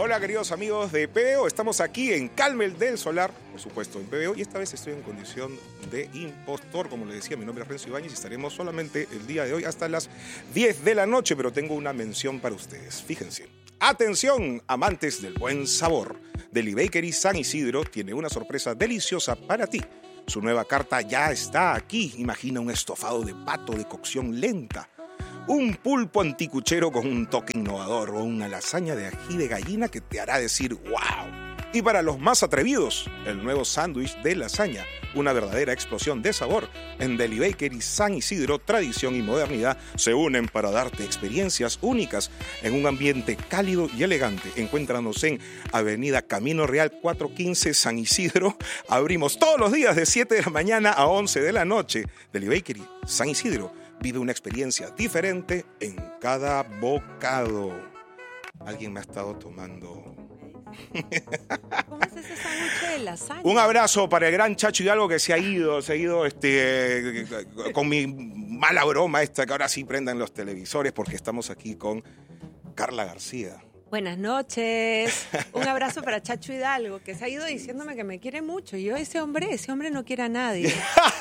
Hola queridos amigos de PBO, estamos aquí en Carmel del Solar, por supuesto en PBO, y esta vez estoy en condición de impostor, como les decía, mi nombre es Renzo Ibáñez y estaremos solamente el día de hoy hasta las 10 de la noche, pero tengo una mención para ustedes, fíjense. Atención, amantes del buen sabor, Deli Bakery San Isidro tiene una sorpresa deliciosa para ti. Su nueva carta ya está aquí, imagina un estofado de pato de cocción lenta, un pulpo anticuchero con un toque innovador o una lasaña de ají de gallina que te hará decir ¡wow! Y para los más atrevidos, el nuevo sándwich de lasaña, una verdadera explosión de sabor. En Deli Bakery San Isidro, tradición y modernidad se unen para darte experiencias únicas en un ambiente cálido y elegante. Encuéntranos en Avenida Camino Real 415 San Isidro. Abrimos todos los días de 7 de la mañana a 11 de la noche. Deli Bakery San Isidro. Vive una experiencia diferente en cada bocado. Alguien me ha estado tomando. ¿Cómo es ese sándwich de lasaña? Un abrazo para el gran Chacho Hidalgo que se ha ido con mi mala broma esta, que ahora sí prendan los televisores porque estamos aquí con Carla García. Buenas noches. Un abrazo para Chacho Hidalgo, que se ha ido diciéndome que me quiere mucho. Y yo, ese hombre no quiere a nadie.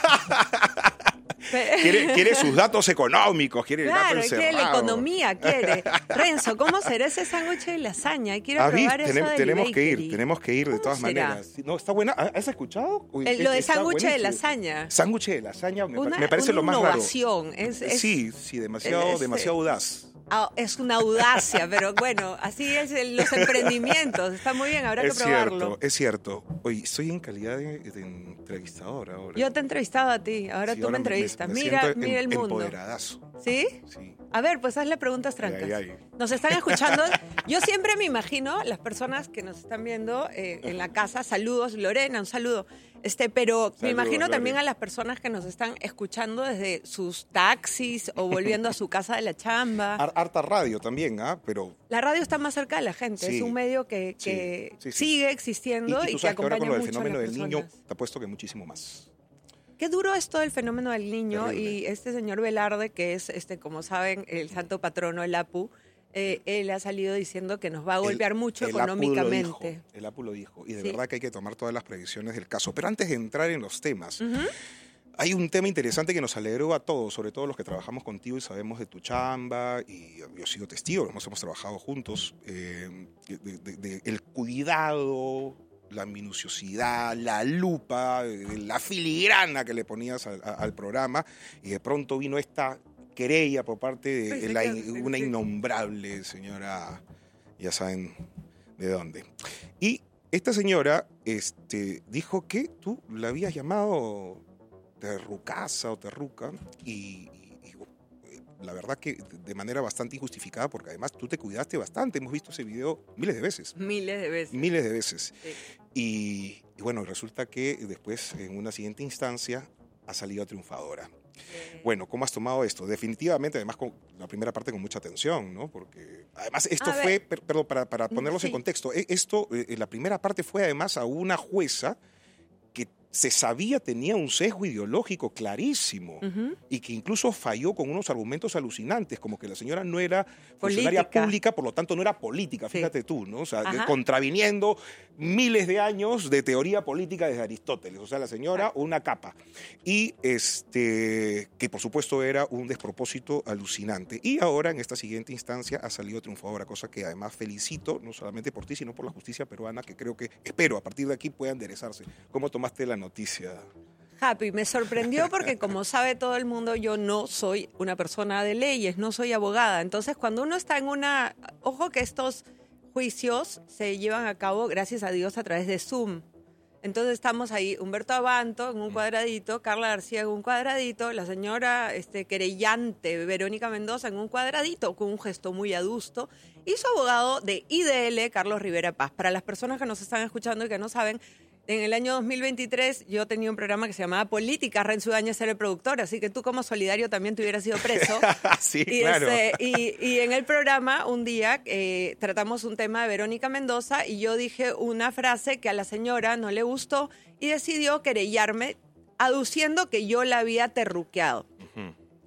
Quiere sus datos económicos, quiere el dato encerrado. Quiere la economía, quiere. Renzo, ¿cómo será ese sándwich de lasaña? Quiero probar eso de tenemos que ir de todas será? maneras. No, está buena. ¿Has escuchado? Lo de sándwich de lasaña. Sándwich de lasaña me parece lo más raro. Innovación. Sí, demasiado audaz. Es una audacia, pero bueno, así es los emprendimientos. Está muy bien, habrá que probarlo. Es cierto. Oye, estoy en calidad de entrevistador ahora. Yo te he entrevistado a ti, ahora tú me entrevistas. Mira el mundo. Empoderadazo. ¿Sí? Sí. A ver, pues hazle preguntas trancas. Ay. Nos están escuchando. Yo siempre me imagino las personas que nos están viendo en la casa. Saludos, Lorena, un saludo. Pero me imagino Lorena. también a las personas que nos están escuchando desde sus taxis o volviendo a su casa de la chamba. Harta radio también, pero... La radio está más cerca de la gente. Sí. Es un medio que sigue existiendo y tú que sabes que ahora acompaña con lo del mucho a fenómeno las del niño, personas. te apuesto que muchísimo más. Qué duro es todo el fenómeno del niño. Terrible. Y este señor Velarde, que es, como saben, el santo patrono, el APU, él ha salido diciendo que nos va a golpear mucho económicamente. El APU lo dijo. Y de Sí. verdad que hay que tomar todas las previsiones del caso. Pero antes de entrar en los temas, hay un tema interesante que nos alegró a todos, sobre todo los que trabajamos contigo y sabemos de tu chamba, y yo he sido testigo, hemos trabajado juntos, el cuidado, la minuciosidad, la lupa, la filigrana que le ponías al programa, y de pronto vino esta querella por parte de una innombrable señora, ya saben de dónde. Y esta señora dijo que tú la habías llamado terrucaza o terruca, y la verdad que de manera bastante injustificada, porque además tú te cuidaste bastante. Hemos visto ese video miles de veces. Miles de veces. Sí. Y bueno, resulta que después, en una siguiente instancia, ha salido triunfadora. Bueno, ¿cómo has tomado esto? Definitivamente, además, con la primera parte con mucha atención, ¿no? Porque además esto fue, perdón, para ponerlos en contexto, la primera parte fue además a una jueza que se sabía tenía un sesgo ideológico clarísimo y que incluso falló con unos argumentos alucinantes, como que la señora no era funcionaria pública, por lo tanto no era política, fíjate tú, ¿no? O sea, contraviniendo miles de años de teoría política desde Aristóteles. O sea, la señora una capa. Y que por supuesto era un despropósito alucinante. Y ahora en esta siguiente instancia ha salido triunfadora, cosa que además felicito, no solamente por ti, sino por la justicia peruana, que espero a partir de aquí pueda enderezarse. ¿Cómo tomaste la noticia? Happy, me sorprendió porque como sabe todo el mundo, yo no soy una persona de leyes, no soy abogada. Entonces, cuando uno está en ojo que estos juicios se llevan a cabo, gracias a Dios, a través de Zoom. Entonces estamos ahí, Humberto Abanto en un cuadradito, Carla García en un cuadradito, la señora querellante Verónica Mendoza en un cuadradito, con un gesto muy adusto, y su abogado de IDL, Carlos Rivera Paz. Para las personas que nos están escuchando y que no saben, en el año 2023 yo tenía un programa que se llamaba Política, Renzo Ibáñez era el productor, así que tú como solidario también te hubieras sido preso. Sí, claro. Y en el programa un día tratamos un tema de Verónica Mendoza y yo dije una frase que a la señora no le gustó y decidió querellarme aduciendo que yo la había terruqueado.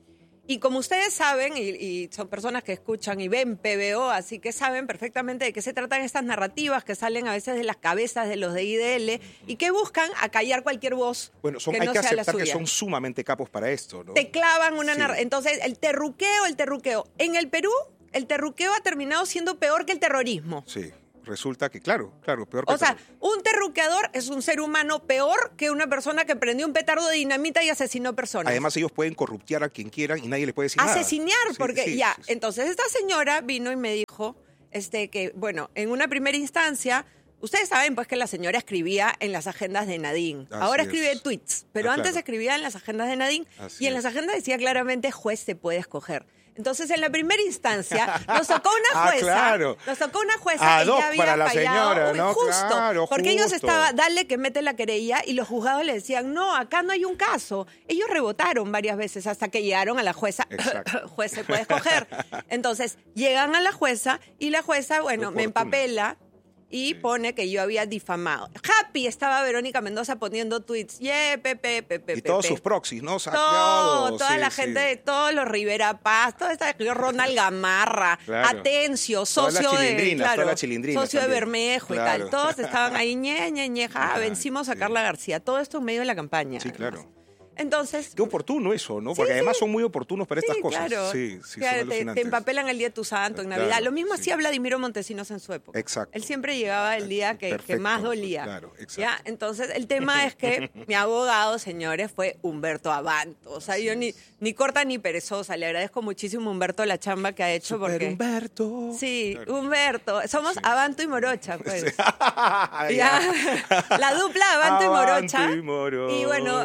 Y como ustedes saben, y son personas que escuchan y ven PBO, así que saben perfectamente de qué se tratan estas narrativas que salen a veces de las cabezas de los de IDL y que buscan acallar cualquier voz Bueno, que hay no que sea la aceptar que suya. son sumamente capos para esto, ¿no? Te clavan una Sí. narrativa. Entonces, el terruqueo. En el Perú, el terruqueo ha terminado siendo peor que el terrorismo. Sí, resulta que, claro, peor que O sea, todo. un terruqueador es un ser humano peor que una persona que prendió un petardo de dinamita y asesinó personas. Además, ellos pueden corruptear a quien quieran y nadie les puede decir nada. Asesinar, Sí, porque sí, ya. sí, sí. Entonces, esta señora vino y me dijo que, bueno, en una primera instancia, ustedes saben pues que la señora escribía en las agendas de Nadine. Así Ahora es. escribe tweets, pero antes Claro. escribía en las agendas de Nadine Así y en es. las agendas decía claramente juez se puede escoger. Entonces, en la primera instancia, nos tocó una jueza. Claro. Nos tocó una jueza Ad que hoc ya había para la fallado. señora, Uy, ¿no? Justo. Claro, porque ellos justo. dale que mete la querella y los juzgados le decían, no, acá no hay un caso. Ellos rebotaron varias veces hasta que llegaron a la jueza. Exacto. Juez se puede escoger. Entonces, llegan a la jueza y la jueza, bueno, me Oportuna. empapela y pone que yo había difamado. Happy estaba Verónica Mendoza poniendo tweets. Pepe. Y todos sus proxies, ¿no? Toda Sí, la sí. gente, todos los Rivera Paz, toda esta Ronald Gamarra, Claro. Atencio, Todas las socio de chilindrinas, claro, todas las chilindrinas socio de también. Bermejo y Claro. tal. Todos estaban ahí, vencimos a sí. Carla García. Todo esto en medio de la campaña. Sí, además. claro. Entonces, Qué oportuno eso, ¿no? Porque además son muy oportunos para estas sí, cosas. claro. Sí, sí, Claro, son te alucinantes. empapelan el día de tu santo, en Claro, Navidad. Lo mismo sí. hacía Vladimiro Montesinos en su época. Exacto. Él siempre llegaba el día que Perfecto, más dolía. claro, exacto. ¿Ya? Entonces, el tema es que mi abogado, señores, fue Humberto Abanto. O sea, yo ni corta ni perezosa. Le agradezco muchísimo a Humberto la chamba que ha hecho. Super porque Humberto. Sí, Claro. Humberto. Somos Abanto y Morocha, pues. Ya. Ya. La dupla Abanto y Morocha. Abanto y Morocha. Y bueno,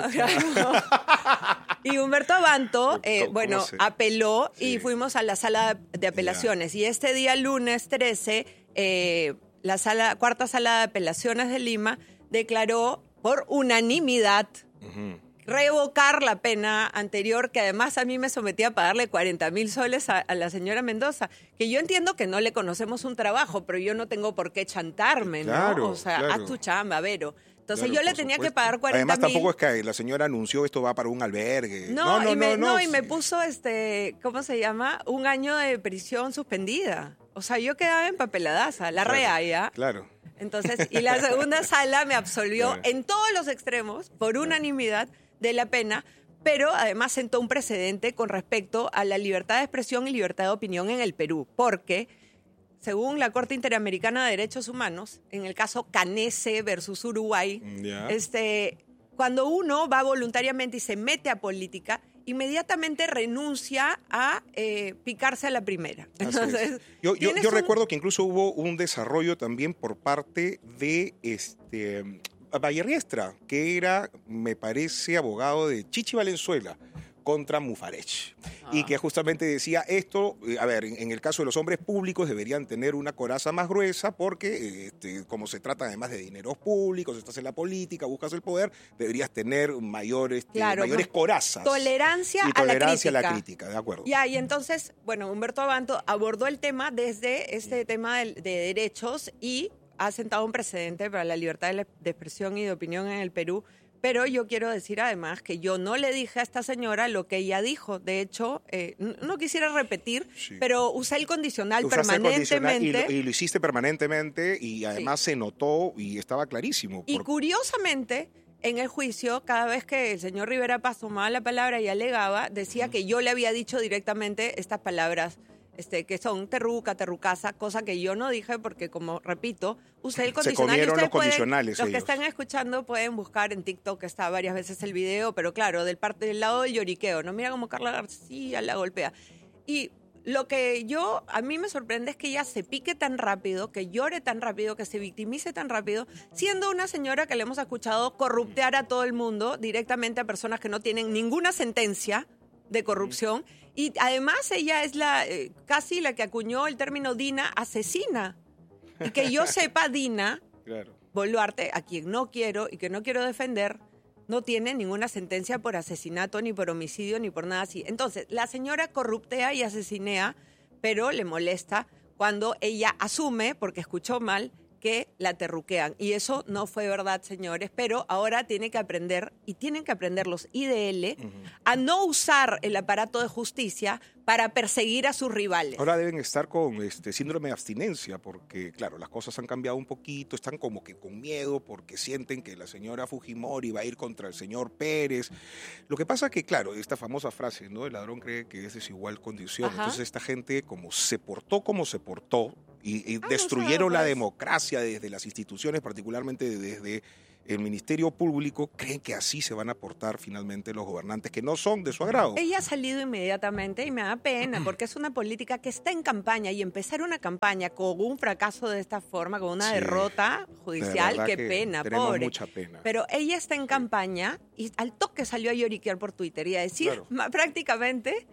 y Humberto Abanto, ¿Cómo bueno, se- apeló Sí. y fuimos a la sala de apelaciones. Y este día, lunes 13, la cuarta sala de apelaciones de Lima declaró por unanimidad Ujú. revocar la pena anterior, que además a mí me sometía a pagarle 40,000 soles a la señora Mendoza, que yo entiendo que no le conocemos un trabajo, pero yo no tengo por qué chantarme, ¿no? Claro, O sea, claro. haz tu chamba, Vero. Entonces Claro, yo le por tenía que supuesto. pagar 40,000. Además, tampoco es que la señora anunció esto va para un albergue. No, y me sí. puso, ¿cómo se llama? 1 año de prisión suspendida. O sea, yo quedaba empapeladaza, la Claro, rea ya. Claro. Entonces, y la segunda sala me absolvió Claro. en todos los extremos, por unanimidad, de la pena, pero además sentó un precedente con respecto a la libertad de expresión y libertad de opinión en el Perú, porque según la Corte Interamericana de Derechos Humanos, en el caso Canese versus Uruguay, Ya. cuando uno va voluntariamente y se mete a política, inmediatamente renuncia a picarse a la primera. Así es. Entonces, Yo tienes recuerdo que incluso hubo un desarrollo también por parte de Valle Riestra, que era, me parece, abogado de Chichi Valenzuela contra Mufarech. Y que justamente decía esto, a ver, en el caso de los hombres públicos deberían tener una coraza más gruesa porque como se trata además de dineros públicos, estás en la política, buscas el poder, deberías tener mayores corazas. Tolerancia y tolerancia a la crítica. de acuerdo. Ya, y entonces, bueno, Humberto Abanto abordó el tema desde este tema de derechos y ha sentado un precedente para la libertad de expresión y de opinión en el Perú. Pero yo quiero decir además que yo no le dije a esta señora lo que ella dijo. De hecho, no quisiera repetir, Sí. pero usé el condicional Usaste el condicional permanentemente. y lo hiciste permanentemente y además se notó y estaba clarísimo. Y curiosamente, en el juicio, cada vez que el señor Rivera Paz tomaba la palabra y alegaba, decía que yo le había dicho directamente estas palabras, que son terruca, terrucaza, cosa que yo no dije porque, como repito, usé el condicional. comieron y ustedes los condicionales los que ellos. están escuchando pueden buscar en TikTok, que está varias veces el video, pero claro, del lado del lloriqueo, ¿no? Mira cómo Carla García la golpea. Y lo que a mí me sorprende es que ella se pique tan rápido, que llore tan rápido, que se victimice tan rápido, siendo una señora que le hemos escuchado corruptear a todo el mundo, directamente a personas que no tienen ninguna sentencia de corrupción. Y además ella es casi la que acuñó el término Dina asesina. Y que yo sepa, Dina Claro. Boluarte, a quien no quiero y que no quiero defender, no tiene ninguna sentencia por asesinato, ni por homicidio, ni por nada así. Entonces, la señora corruptea y asesinea, pero le molesta cuando ella asume, porque escuchó mal, que la terruquean. Y eso no fue verdad, señores, pero ahora tienen que aprender, y tienen que aprender los IDL, a no usar el aparato de justicia para perseguir a sus rivales. Ahora deben estar con síndrome de abstinencia, porque, claro, las cosas han cambiado un poquito, están como que con miedo porque sienten que la señora Fujimori va a ir contra el señor Pérez. Lo que pasa que, claro, esta famosa frase, ¿no? El ladrón cree que es desigual condición. Ajá. Entonces esta gente como se portó y destruyeron la democracia desde las instituciones, particularmente desde el Ministerio Público, creen que así se van a portar finalmente los gobernantes que no son de su agrado. Ella ha salido inmediatamente y me da pena porque es una política que está en campaña y empezar una campaña con un fracaso de esta forma, con una derrota judicial, qué pena, pobre. Mucha pena. Pero ella está en campaña y al toque salió a lloriquear por Twitter y a decir prácticamente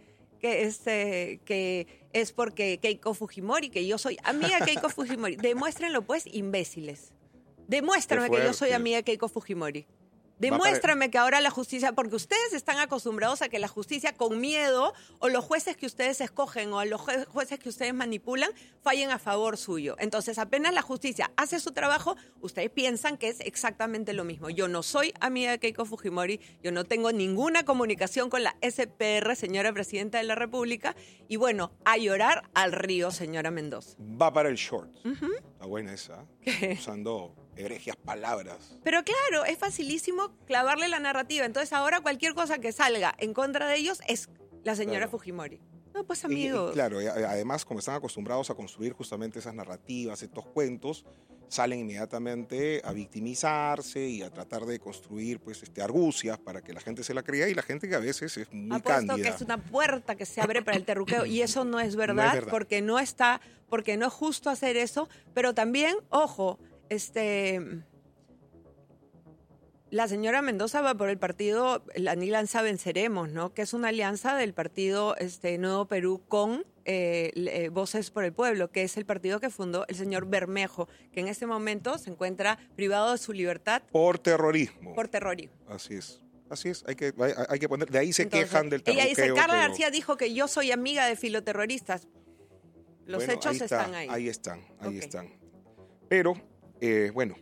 que es porque Keiko Fujimori, que yo soy amiga de Keiko Fujimori. Demuéstrenlo pues, imbéciles. Demuéstrame que yo soy amiga de Keiko Fujimori. Demuéstrame que ahora la justicia, porque ustedes están acostumbrados a que la justicia con miedo, o los jueces que ustedes escogen, o los jueces que ustedes manipulan, fallen a favor suyo. Entonces, apenas la justicia hace su trabajo, ustedes piensan que es exactamente lo mismo. Yo no soy amiga de Keiko Fujimori, yo no tengo ninguna comunicación con la SPR, señora Presidenta de la República, y bueno, a llorar al río, señora Mendoza. Va para el short. Está buena esa. ¿Qué? Usando egregias palabras. Pero claro, es facilísimo clavarle la narrativa. Entonces ahora cualquier cosa que salga en contra de ellos es la señora Fujimori. No, pues amigos. Y claro, además como están acostumbrados a construir justamente esas narrativas, estos cuentos, salen inmediatamente a victimizarse y a tratar de construir pues argucias para que la gente se la crea, y la gente que a veces es muy cándida. Que es una puerta que se abre para el terruqueo y eso no es verdad, porque no es justo hacer eso, pero también, ojo, la señora Mendoza va por el partido, la alianza Venceremos, ¿no? Que es una alianza del partido Nuevo Perú con Voces por el Pueblo, que es el partido que fundó el señor Bermejo, que en este momento se encuentra privado de su libertad. Por terrorismo. Por terrorismo. Así es. Así es, hay que poner, de ahí se quejan del terruqueo. Ella dice, Carla García dijo que yo soy amiga de filoterroristas. Los hechos están ahí. Ahí están. Pero, bueno,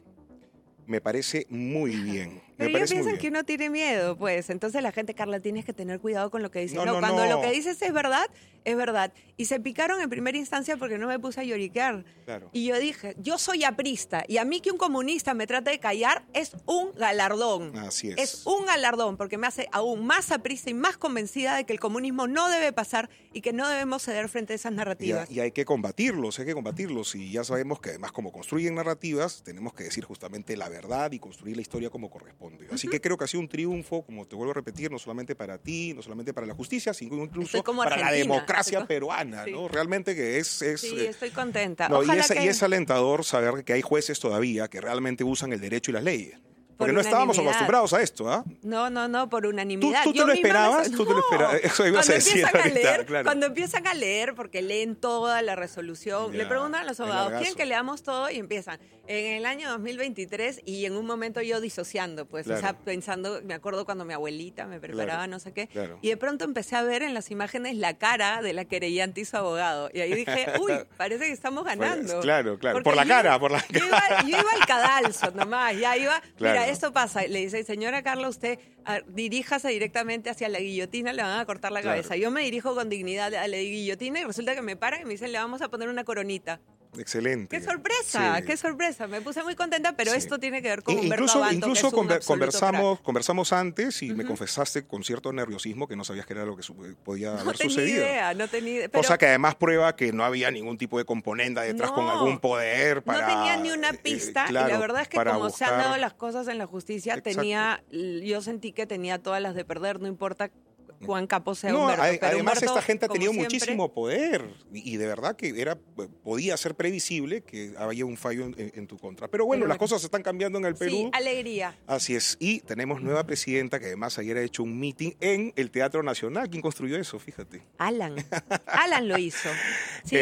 me parece muy bien. Pero ellos piensan que uno tiene miedo, pues. Entonces la gente, Carla, tienes que tener cuidado con lo que dices. Cuando lo que dices es verdad, es verdad. Y se picaron en primera instancia porque no me puse a lloriquear. Claro. Y yo dije, yo soy aprista, y a mí que un comunista me trate de callar es un galardón. Así es. Es un galardón, porque me hace aún más aprista y más convencida de que el comunismo no debe pasar y que no debemos ceder frente a esas narrativas. Y hay que combatirlos. Y ya sabemos que además, como construyen narrativas, tenemos que decir justamente la verdad y construir la historia como corresponde. Así que creo que ha sido un triunfo, como te vuelvo a repetir, no solamente para ti, no solamente para la justicia, sino incluso para la democracia peruana, ¿no? Realmente que sí, estoy contenta. Y es alentador saber que hay jueces todavía que realmente usan el derecho y las leyes. Porque no estábamos acostumbrados a esto, ¿ah? No, por unanimidad. ¿Tú te lo esperabas? ¿Tú te lo esperabas? Eso ibas a decir ahorita, claro. Cuando empiezan a leer, porque leen toda la resolución, le preguntan a los abogados, ¿quieren que leamos todo? Y empiezan, en el año 2023, y en un momento yo disociando, pues, o sea, pensando, me acuerdo cuando mi abuelita me preparaba no sé qué, y de pronto empecé a ver en las imágenes la cara de la querellante y su abogado, y ahí dije, uy, parece que estamos ganando. Pues, claro, por la cara. Yo iba al cadalso nomás, ya iba, mira, esto pasa, le dice, señora Carla, usted diríjase directamente hacia la guillotina, le van a cortar la cabeza. Yo me dirijo con dignidad a la guillotina y resulta que me paran y me dicen, le vamos a poner una coronita. Excelente. ¡Qué sorpresa! ¡Qué sorpresa! Me puse muy contenta, pero esto tiene que ver con Humberto Abanto, incluso que es un conversamos antes y me confesaste con cierto nerviosismo que no sabías que era lo que podía haber sucedido. No tenía idea. Cosa que además prueba que no había ningún tipo de componenda detrás con algún poder para... No tenía ni una pista y la verdad es que como se han dado las cosas en la justicia, yo sentí que tenía todas las de perder, no importa Juan Capó sea Humberto. Además, Humberto, esta gente ha tenido siempre, muchísimo poder y de verdad que podía ser previsible que había un fallo en tu contra. Pero bueno, las cosas están cambiando en el Perú. Sí, alegría. Así es. Y tenemos nueva presidenta que además ayer ha hecho un meeting en el Teatro Nacional. ¿Quién construyó eso? Fíjate. Alan lo hizo. Sí.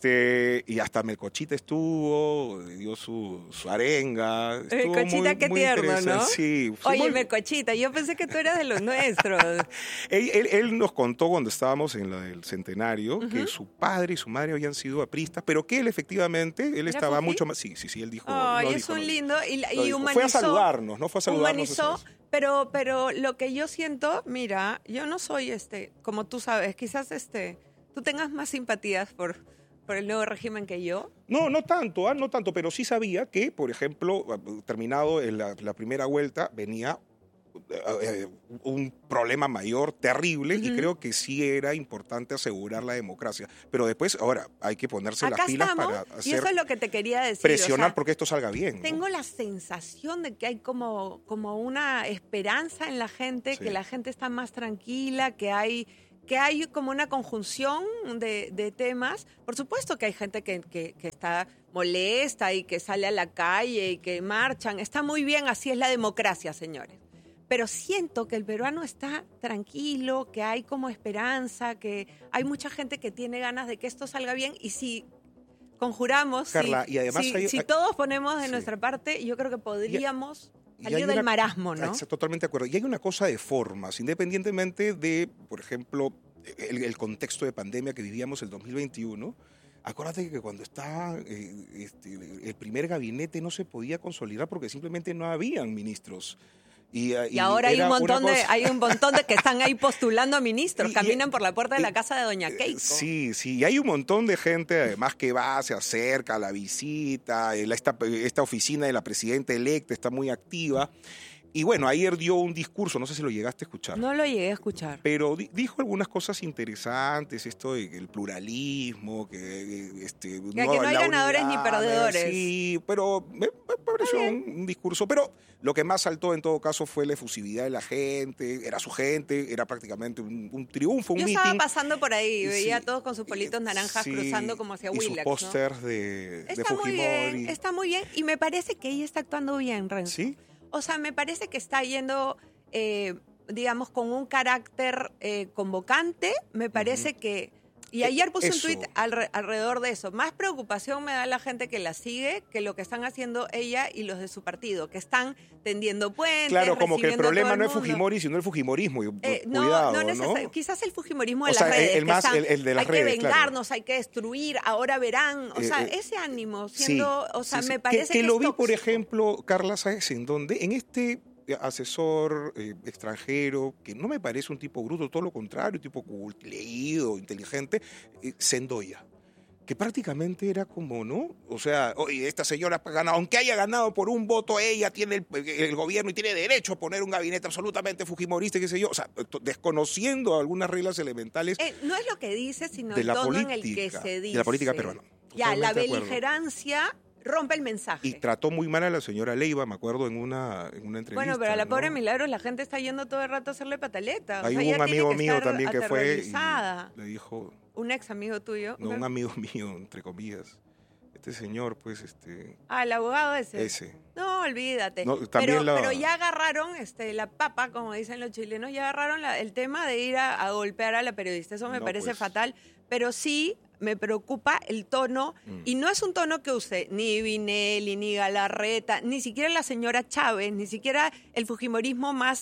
Y hasta Melcochita estuvo, dio su arenga. Melcochita, qué tierno, ¿no? Sí. Oye, Melcochita, yo pensé que tú eras de los nuestros. Él nos contó cuando estábamos en la del centenario que su padre y su madre habían sido apristas, pero que él efectivamente, él estaba mucho más... Sí, él dijo... Ay, es un lindo y humanizó. Fue a saludarnos, ¿no? Fue a saludarnos. Humanizó, pero lo que yo siento, mira, yo no soy como tú sabes, quizás tú tengas más simpatías por el nuevo régimen que yo. No tanto, pero sí sabía que, por ejemplo, terminado la primera vuelta, venía un problema mayor, terrible, y creo que sí era importante asegurar la democracia. Pero después, ahora, hay que ponerse Acá las pilas estamos, para hacer... Y eso es lo que te quería decir. Presionar porque esto salga bien. Tengo la sensación de que hay como una esperanza en la gente, que la gente está más tranquila, que hay como una conjunción de temas. Por supuesto que hay gente que está molesta y que sale a la calle y que marchan. Está muy bien, así es la democracia, señores. Pero siento que el peruano está tranquilo, que hay como esperanza, que hay mucha gente que tiene ganas de que esto salga bien. Y si conjuramos, Carla, y además si todos ponemos de nuestra parte, yo creo que podríamos salir del marasmo, ¿no? Totalmente de acuerdo. Y hay una cosa de formas, independientemente de, por ejemplo, el contexto de pandemia que vivíamos el 2021. Acuérdate que cuando estaba el primer gabinete no se podía consolidar porque simplemente no habían ministros. Y ahora hay un montón de que están ahí postulando a ministros, caminan por la puerta de la casa de doña Keiko. Sí, y hay un montón de gente además que va, se acerca a la visita, esta oficina de la presidenta electa está muy activa. Y bueno, ayer dio un discurso, no sé si lo llegaste a escuchar. No lo llegué a escuchar. Pero dijo algunas cosas interesantes, esto del pluralismo, que no hay ganadores ni perdedores. Sí, pero me pareció un discurso. Pero lo que más saltó en todo caso fue la efusividad de la gente, era su gente, era prácticamente un triunfo, un meeting. Yo estaba pasando por ahí, veía a todos con sus politos naranjas cruzando como hacia Willax, y sus pósters de Fujimori. Está muy bien, y me parece que ella está actuando bien, Renzo. ¿Sí? O sea, me parece que está yendo, digamos, con un carácter convocante. Me parece que... Y ayer puse un tuit alrededor de eso. Más preocupación me da la gente que la sigue que lo que están haciendo ella y los de su partido, que están tendiendo puentes. Claro, como que el problema no es Fujimori, sino el fujimorismo. Cuidado, ¿no? Quizás el fujimorismo de las redes. El de las redes, hay que vengarnos, hay que destruir, ahora verán. O sea, ese ánimo siendo... me parece que lo vi, por ejemplo, Carla, ¿sabes en dónde? En este asesor extranjero, que no me parece un tipo bruto, todo lo contrario, un tipo leído, inteligente, Sendoya, que prácticamente era como, ¿no? O sea, oye, esta señora ha ganado, aunque haya ganado por un voto, ella tiene el gobierno y tiene derecho a poner un gabinete absolutamente fujimorista, qué sé yo, o sea, desconociendo algunas reglas elementales. No es lo que dice, sino de el la tono política, en el que se dice. De la política peruana. Ya, la beligerancia rompe el mensaje. Y trató muy mal a la señora Leiva, me acuerdo, en una entrevista. Bueno, pero a la pobre Milagros la gente está yendo todo el rato a hacerle pataleta. Hay un amigo mío también que fue y le dijo... ¿Un ex amigo tuyo? No, un amigo mío, entre comillas. Este señor, pues, el abogado ese. Ese. No, olvídate. No, pero ya agarraron, la papa, como dicen los chilenos, ya agarraron el tema de ir a golpear a la periodista. Eso me parece fatal. Pero sí me preocupa el tono, y no es un tono que use ni Vinelli, ni Galarreta, ni siquiera la señora Chávez, ni siquiera el fujimorismo más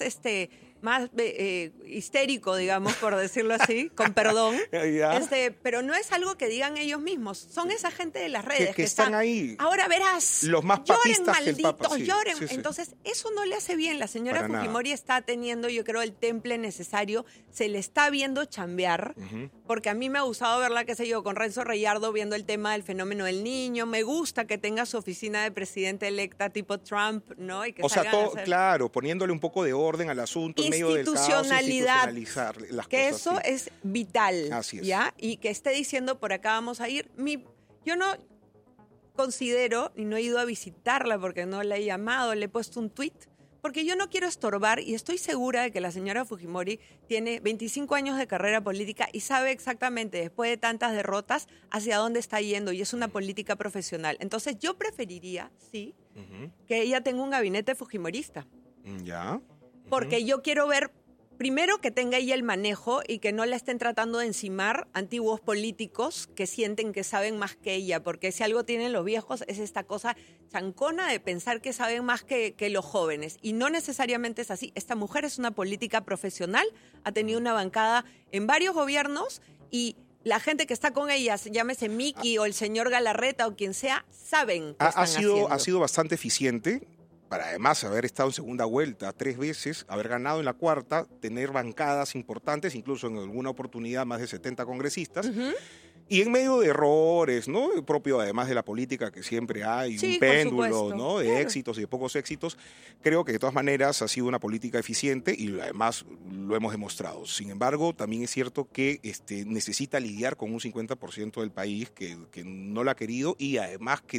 histérico, digamos, por decirlo así, con perdón. Pero no es algo que digan ellos mismos. Son esa gente de las redes que están ahí. Ahora verás. Los más papistas lloren, malditos, que el Papa. Sí, lloren. Sí. Entonces, eso no le hace bien. La señora Para Fujimori nada. está teniendo, yo creo, el temple necesario. Se le está viendo chambear, porque a mí me ha gustado verla, qué sé yo, con Renzo Reyardo viendo el tema del fenómeno del niño. Me gusta que tenga su oficina de presidente electa tipo Trump, ¿no? Y que claro, poniéndole un poco de orden al asunto en medio del caos, institucionalizar las que cosas. Eso es vital. Así es. ¿Ya? Y que esté diciendo por acá vamos a ir. Yo no considero, y no he ido a visitarla porque no la he llamado, le he puesto un tuit, porque yo no quiero estorbar, y estoy segura de que la señora Fujimori tiene 25 años de carrera política y sabe exactamente, después de tantas derrotas, hacia dónde está yendo, y es una política profesional. Entonces yo preferiría, que ella tenga un gabinete fujimorista. Ya. Porque yo quiero ver primero que tenga ella el manejo y que no la estén tratando de encimar antiguos políticos que sienten que saben más que ella, porque si algo tienen los viejos es esta cosa chancona de pensar que saben más que los jóvenes, y no necesariamente es así. Esta mujer es una política profesional, ha tenido una bancada en varios gobiernos y la gente que está con ella, llámese Miki o el señor Galarreta o quien sea, saben qué están haciendo. Ha sido bastante eficiente. Para además haber estado en segunda vuelta 3 veces, haber ganado en la cuarta, tener bancadas importantes, incluso en alguna oportunidad más de 70 congresistas, y en medio de errores, ¿no? Propio además de la política que siempre hay, Sí, un péndulo, supuesto, ¿no? De claro. éxitos y de pocos éxitos. Creo que de todas maneras ha sido una política eficiente y además lo hemos demostrado. Sin embargo, también es cierto que necesita lidiar con un 50% del país que no lo ha querido, y además que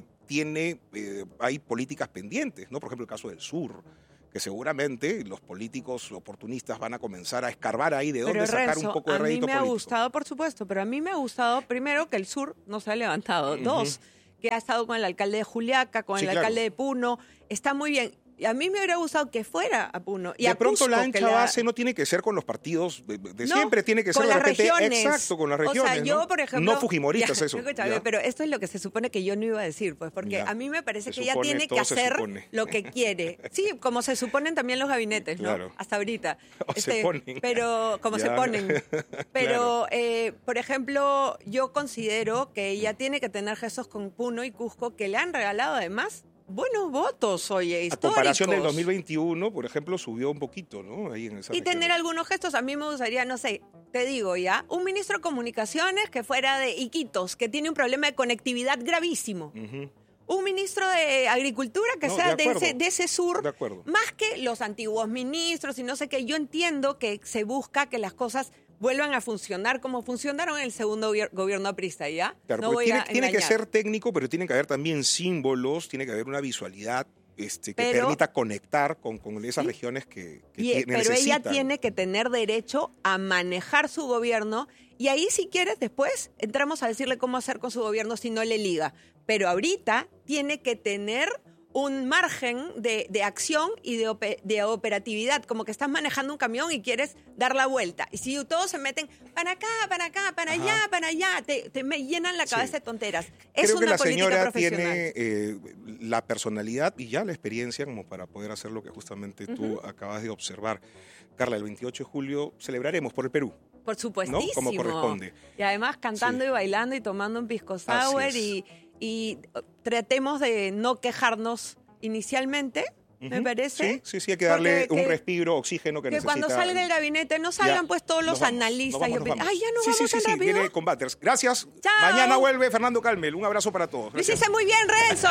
hay políticas pendientes, ¿no? Por ejemplo, el caso del sur, que seguramente los políticos oportunistas van a comenzar a escarbar ahí de dónde sacar un poco de rédito político. A mí me ha gustado, por supuesto, pero a mí me ha gustado, primero, que el sur no se ha levantado. Dos, que ha estado con el alcalde de Juliaca, con el alcalde de Puno. Está muy bien. Y a mí me hubiera gustado que fuera a Puno. Y de a pronto Cusco, la ancha base no tiene que ser con los partidos de siempre, tiene que ser con de las repente, regiones. exacto, con las regiones. O sea, yo, ¿no? por ejemplo, no fujimoristas, ya, eso. Escúchame, Ya. pero esto es lo que se supone que yo no iba a decir, pues, porque Ya. a mí me parece Se que ella supone, tiene que todo se hacer supone. lo que quiere. Sí, como se suponen también los gabinetes, ¿no? Claro. Hasta ahorita. O se ponen. Pero, como se Ya. ponen. Pero, Claro. por ejemplo, yo considero que ella tiene que tener gestos con Puno y Cusco que le han regalado además buenos votos, oye, A históricos. comparación del 2021, por ejemplo, subió un poquito, ¿no? Ahí en esa Y tener región. algunos gestos, a mí me gustaría, no sé, te digo ya, un ministro de Comunicaciones que fuera de Iquitos, que tiene un problema de conectividad gravísimo. Ujú. Un ministro de Agricultura que No, sea de de acuerdo. ese sur, De acuerdo. más que los antiguos ministros y no sé qué. Yo entiendo que se busca que las cosas vuelvan a funcionar como funcionaron en el segundo gobierno aprista, ¿ya? Claro, No porque voy a tiene que engañar. ser técnico, pero tiene que haber también símbolos, tiene que haber una visualidad que Pero- permita conectar con esas Sí. regiones que Pero ella necesitan. tiene que tener derecho a manejar su gobierno, y ahí, si quieres, después entramos a decirle cómo hacer con su gobierno si no le liga. Pero ahorita tiene que tener un margen de acción y de operatividad, como que estás manejando un camión y quieres dar la vuelta. Y si todos se meten para acá, para allá, te me llenan la cabeza Sí. de tonteras. Es Creo que una la política señora profesional. tiene la personalidad y ya la experiencia como para poder hacer lo que justamente tú acabas de observar. Carla, el 28 de julio celebraremos por el Perú. Por supuestísimo. Como corresponde. Y además cantando Sí. y bailando y tomando un pisco Así sour es. y tratemos de no quejarnos inicialmente, me parece. Sí, hay que darle Porque un respiro, oxígeno que Que necesita. cuando salga el gabinete no salgan Ya, pues todos los nos vamos, analistas nos y vamos, nos opiniones. vamos. Ay, ya nos Sí, vamos sí, tan rápido. viene Combaters. Gracias. Chao. Mañana vuelve Fernando Calmel. Un abrazo para todos. Lo Gracias. hiciste muy bien, Renzo.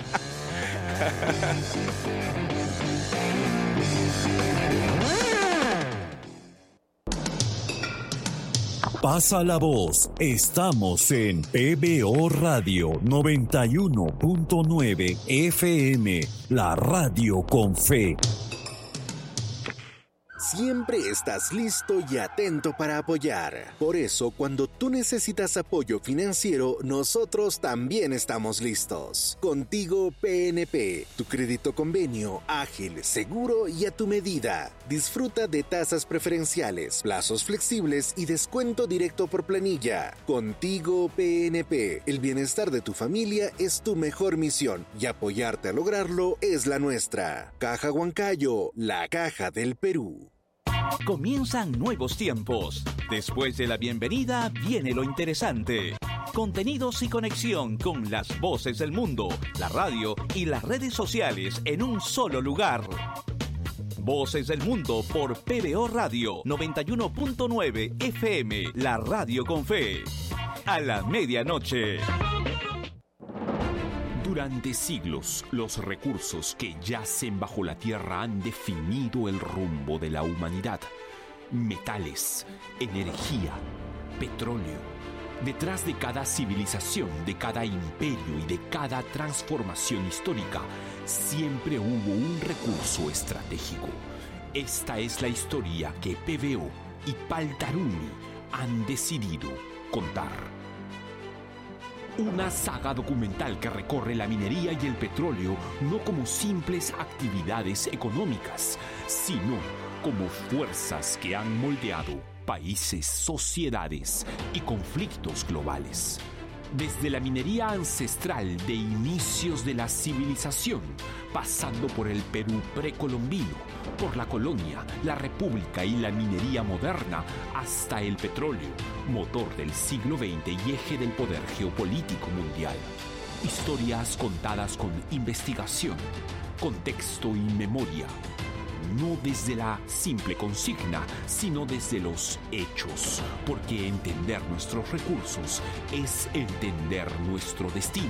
Pasa la voz. Estamos en PBO Radio 91.9 FM, la radio con fe. Siempre estás listo y atento para apoyar. Por eso, cuando tú necesitas apoyo financiero, nosotros también estamos listos. Contigo PNP, tu crédito convenio, ágil, seguro y a tu medida. Disfruta de tasas preferenciales, plazos flexibles y descuento directo por planilla. Contigo PNP, el bienestar de tu familia es tu mejor misión y apoyarte a lograrlo es la nuestra. Caja Huancayo, la caja del Perú. Comienzan nuevos tiempos. Después de la bienvenida viene lo interesante. Contenidos y conexión con las voces del mundo, la radio y las redes sociales en un solo lugar. Voces del Mundo por PBO Radio 91.9 FM, la radio con fe. A la medianoche. Durante siglos, los recursos que yacen bajo la tierra han definido el rumbo de la humanidad. Metales, energía, petróleo. Detrás de cada civilización, de cada imperio y de cada transformación histórica, siempre hubo un recurso estratégico. Esta es la historia que PBO y Paltaruni han decidido contar. Una saga documental que recorre la minería y el petróleo no como simples actividades económicas, sino como fuerzas que han moldeado países, sociedades y conflictos globales. Desde la minería ancestral de inicios de la civilización, pasando por el Perú precolombino, por la colonia, la república y la minería moderna, hasta el petróleo, motor del siglo XX y eje del poder geopolítico mundial. Historias contadas con investigación, contexto y memoria. No desde la simple consigna, sino desde los hechos, porque entender nuestros recursos es entender nuestro destino.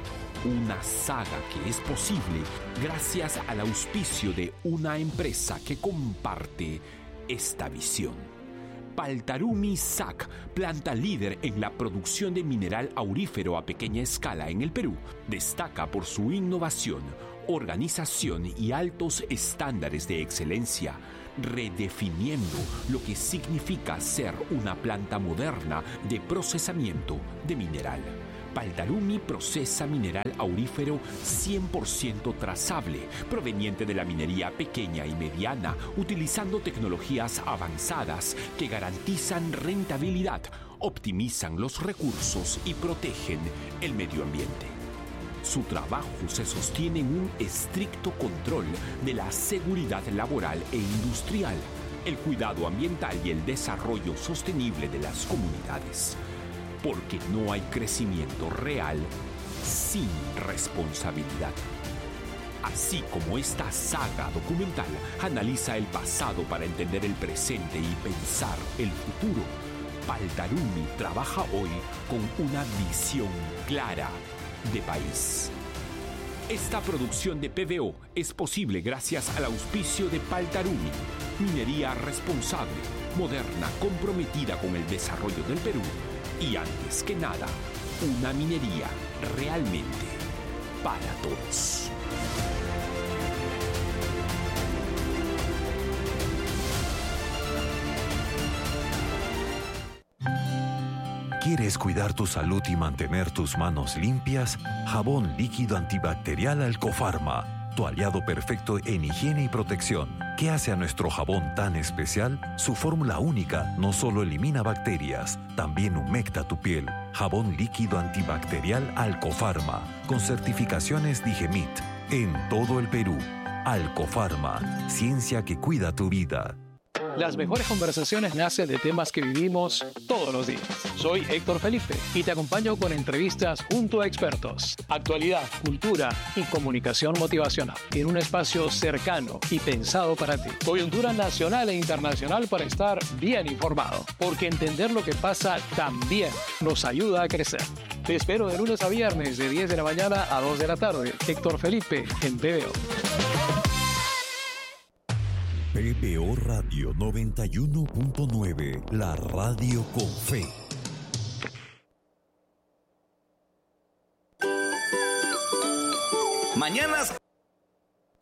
Una saga que es posible gracias al auspicio de una empresa que comparte esta visión. Paltarumi SAC, planta líder en la producción de mineral aurífero a pequeña escala en el Perú, destaca por su innovación, organización y altos estándares de excelencia, redefiniendo lo que significa ser una planta moderna de procesamiento de mineral. Paltarumi procesa mineral aurífero 100% trazable, proveniente de la minería pequeña y mediana, utilizando tecnologías avanzadas que garantizan rentabilidad, optimizan los recursos y protegen el medio ambiente. Su trabajo se sostiene en un estricto control de la seguridad laboral e industrial, el cuidado ambiental y el desarrollo sostenible de las comunidades. Porque no hay crecimiento real sin responsabilidad. Así como esta saga documental analiza el pasado para entender el presente y pensar el futuro, Paltarumi trabaja hoy con una visión clara de país. Esta producción de PBO es posible gracias al auspicio de Paltarumi, minería responsable, moderna, comprometida con el desarrollo del Perú y, antes que nada, una minería realmente para todos. ¿Quieres cuidar tu salud y mantener tus manos limpias? Jabón líquido antibacterial Alcofarma, tu aliado perfecto en higiene y protección. ¿Qué hace a nuestro jabón tan especial? Su fórmula única no solo elimina bacterias, también humecta tu piel. Jabón líquido antibacterial Alcofarma, con certificaciones Digemit, en todo el Perú. Alcofarma, ciencia que cuida tu vida. Las mejores conversaciones nacen de temas que vivimos todos los días. Soy Héctor Felipe y te acompaño con entrevistas junto a expertos, actualidad, cultura y comunicación motivacional en un espacio cercano y pensado para ti. Coyuntura nacional e internacional para estar bien informado, porque entender lo que pasa también nos ayuda a crecer. Te espero de lunes a viernes de 10 de la mañana a 2 de la tarde. Héctor Felipe en PBO. PBO Radio 91.9, la radio con fe. Mañanas